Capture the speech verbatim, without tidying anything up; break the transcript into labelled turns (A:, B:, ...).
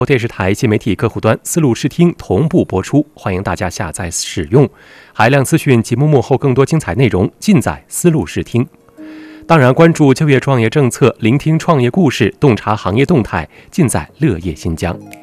A: 电视台新媒体客户端丝路视听同步播出，欢迎大家下载使用。海量资讯，节目幕后更多精彩内容尽在丝路视听。当然，关注就业创业政策，聆听创业故事，洞察行业动态，尽在乐业新疆。